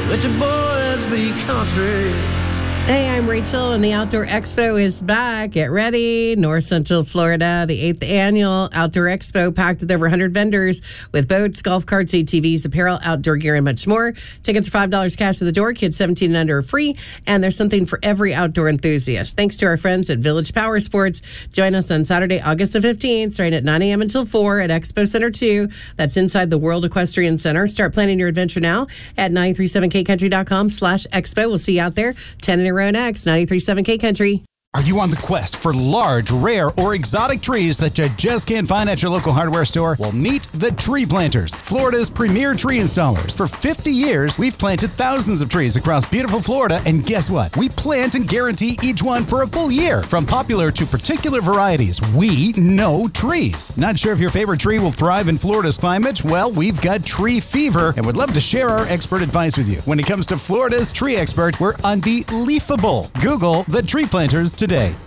let your boys be country. Hey, I'm Rachel, and the Outdoor Expo is back. Get ready. North Central Florida, the 8th annual Outdoor Expo, packed with over 100 vendors with boats, golf carts, ATVs, apparel, outdoor gear, and much more. Tickets are $5 cash at the door. Kids 17 and under are free, and there's something for every outdoor enthusiast. Thanks to our friends at Village Power Sports. Join us on Saturday, August the 15th, starting at 9 a.m. until 4 at Expo Center 2. That's inside the World Equestrian Center. Start planning your adventure now at 937kcountry.com/expo. We'll see you out there. 10 in a row next. 93.7 K Country. Are you on the quest for large, rare, or exotic trees that you just can't find at your local hardware store? Well, meet the Tree Planters, Florida's premier tree installers. For 50 years, we've planted thousands of trees across beautiful Florida, and guess what? We plant and guarantee each one for a full year. From popular to particular varieties, we know trees. Not sure if your favorite tree will thrive in Florida's climate? Well, we've got tree fever and would love to share our expert advice with you. When it comes to Florida's tree expert, we're unbelievable. Google the Tree Planters today.